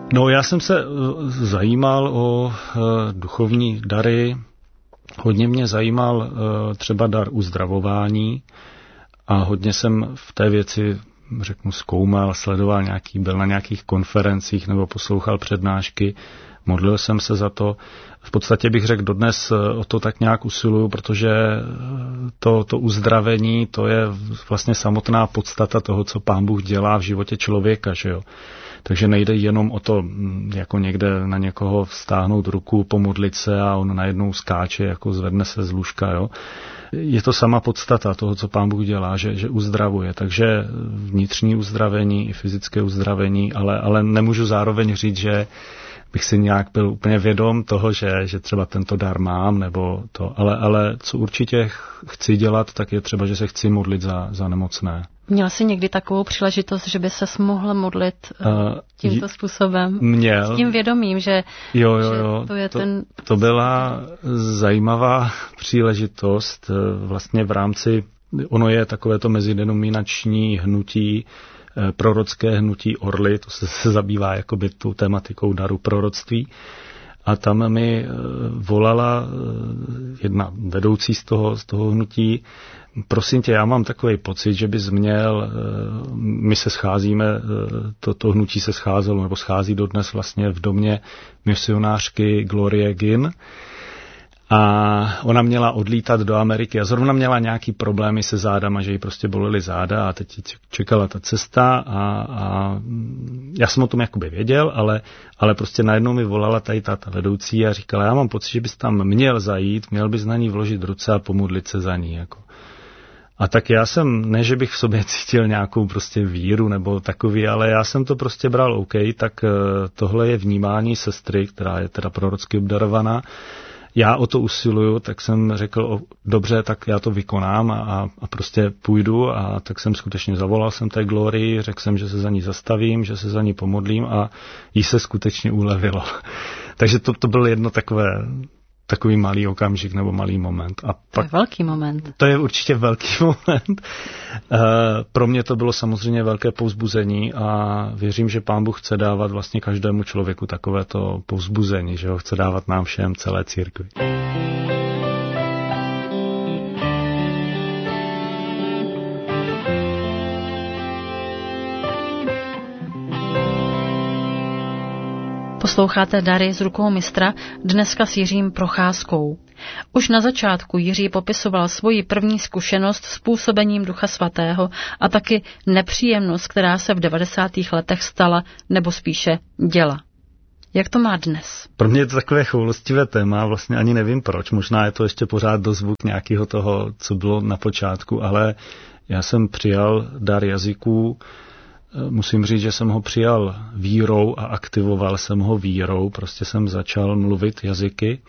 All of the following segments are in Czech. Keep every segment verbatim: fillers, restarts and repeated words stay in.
No, já jsem se zajímal o duchovní dary. Hodně mě zajímal třeba dar uzdravování a hodně jsem v té věci, řeknu, zkoumal, sledoval nějaký, byl na nějakých konferencích nebo poslouchal přednášky. Modlil jsem se za to. V podstatě bych řekl, dodnes o to tak nějak usiluju, protože to, to uzdravení, to je vlastně samotná podstata toho, co Pán Bůh dělá v životě člověka, že jo. Takže nejde jenom o to, jako někde na někoho vztáhnout ruku, pomodlit se a on najednou skáče, jako zvedne se z lůžka, jo. Je to sama podstata toho, co Pán Bůh dělá, že, že uzdravuje. Takže vnitřní uzdravení i fyzické uzdravení, ale, ale nemůžu zároveň říct, že bych si nějak byl úplně vědom toho, že, že třeba tento dar mám, nebo to, ale, ale co určitě chci dělat, tak je třeba, že se chci modlit za, za nemocné. Měl jsi někdy takovou příležitost, že by ses mohl modlit uh, tímto uh, způsobem? Měl. S tím vědomím, že, jo, jo, jo. že to je to, ten... To byla zajímavá příležitost vlastně v rámci, ono je takové to mezidenominační hnutí, prorocké hnutí Orly, to se, se zabývá jakoby tu tematikou daru proroctví. A tam mi volala jedna vedoucí z toho, z toho hnutí, prosím tě, já mám takový pocit, že bys měl, my se scházíme, to, to hnutí se scházelo, nebo schází dodnes vlastně v domě misionářky Glorie Ginn. A ona měla odlítat do Ameriky a zrovna měla nějaký problémy se zádama, že jí prostě bolely záda a teď čekala ta cesta a, a já jsem o tom jakoby věděl, ale, ale prostě najednou mi volala tady ta vedoucí a říkala, já mám pocit, že bys tam měl zajít, měl bys na ní vložit ruce a pomodlit se za ní. Jako. A tak já jsem, ne, že bych v sobě cítil nějakou prostě víru nebo takový, ale já jsem to prostě bral OK, tak tohle je vnímání sestry, která je teda prorocky obdarovaná. Já o to usiluju, tak jsem řekl, o, dobře, tak já to vykonám a, a prostě půjdu a tak jsem skutečně zavolal jsem té Glorii, řekl jsem, že se za ní zastavím, že se za ní pomodlím a jí se skutečně ulevilo. Takže to, to byl jedno takové, takový malý okamžik nebo malý moment. A to pak, je velký moment. To je určitě velký moment. E, pro mě to bylo samozřejmě velké povzbuzení a věřím, že Pán Bůh chce dávat vlastně každému člověku takovéto povzbuzení, že ho chce dávat nám všem, celé církvi. Posloucháte Dary z rukou mistra, dneska s Jiřím Procházkou. Už na začátku Jiří popisoval svoji první zkušenost s působením Ducha Svatého a taky nepříjemnost, která se v devadesátých letech stala, nebo spíše děla. Jak to má dnes? Pro mě je to takové choulostivé téma, vlastně ani nevím proč, možná je to ještě pořád dozvuk nějakého toho, co bylo na počátku, ale já jsem přijal dar jazyků. Musím říct, že jsem ho přijal vírou a aktivoval jsem ho vírou. Prostě jsem začal mluvit jazyky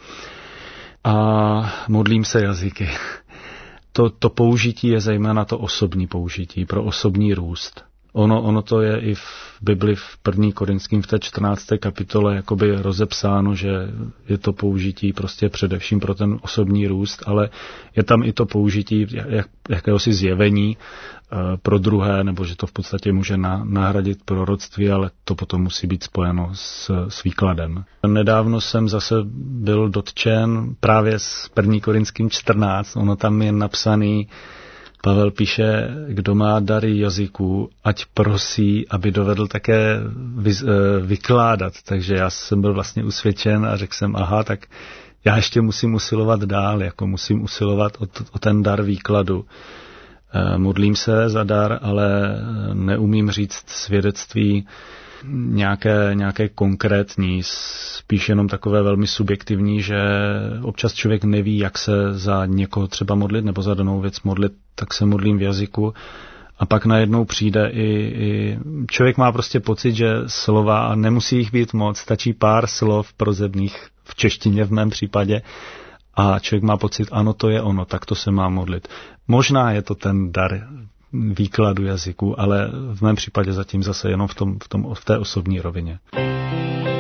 a modlím se jazyky. To, to použití je zejména to osobní použití, pro osobní růst. Ono, ono to je i v Bibli v první Korinským v té čtrnácté kapitole jakoby rozepsáno, že je to použití prostě především pro ten osobní růst, ale je tam i to použití jak, jakéhosi zjevení pro druhé, nebo že to v podstatě může na, nahradit proroctví, ale to potom musí být spojeno s, s výkladem. Nedávno jsem zase byl dotčen právě s první Korinským čtrnáct, ono tam je napsaný, Pavel píše, kdo má dary jazyků, ať prosí, aby dovedl také vy, vykládat. Takže já jsem byl vlastně usvědčen a řekl jsem, aha, tak já ještě musím usilovat dál, jako musím usilovat o, t- o ten dar výkladu. Modlím se za dar, ale neumím říct svědectví nějaké, nějaké konkrétní, spíš jenom takové velmi subjektivní, že občas člověk neví, jak se za někoho třeba modlit nebo za danou věc modlit, tak se modlím v jazyku a pak najednou přijde i, i člověk má prostě pocit, že slova, a nemusí jich být moc, stačí pár slov prozebných v češtině v mém případě a člověk má pocit, ano, to je ono, tak to se má modlit. Možná je to ten dar výkladu jazyku, ale v mém případě zatím zase jenom v, tom, v, tom, v té osobní rovině.